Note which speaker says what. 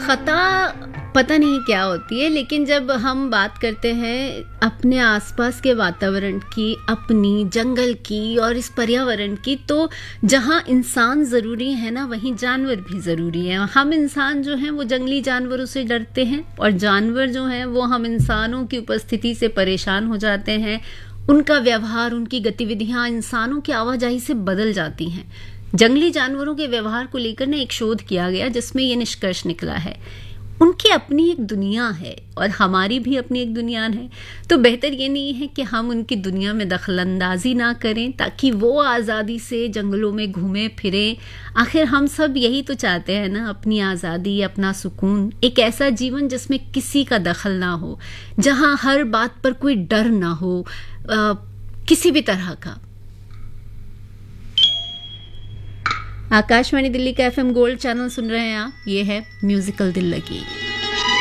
Speaker 1: खता पता नहीं क्या होती है, लेकिन जब हम बात करते हैं अपने आसपास के वातावरण की, अपनी जंगल की और इस पर्यावरण की, तो जहाँ इंसान ज़रूरी है ना, वहीं जानवर भी ज़रूरी है। हम इंसान जो हैं वो जंगली जानवरों से डरते हैं, और जानवर जो हैं वो हम इंसानों की उपस्थिति से परेशान हो जाते हैं। उनका व्यवहार, उनकी गतिविधियाँ इंसानों की आवाजाही से बदल जाती हैं। जंगली जानवरों के व्यवहार को लेकर ना एक शोध किया गया जिसमें ये निष्कर्ष निकला है, उनकी अपनी एक दुनिया है और हमारी भी अपनी एक दुनिया है। तो बेहतर ये नहीं है कि हम उनकी दुनिया में दखलंदाजी ना करें ताकि वो आज़ादी से जंगलों में घूमें फिरें। आखिर हम सब यही तो चाहते हैं ना, अपनी आज़ादी, अपना सुकून, एक ऐसा जीवन जिसमें किसी का दखल ना हो, जहाँ हर बात पर कोई डर ना हो किसी भी तरह का। आकाशवाणी दिल्ली का FM गोल्ड चैनल सुन रहे हैं आप। ये है म्यूजिकल दिल लगी।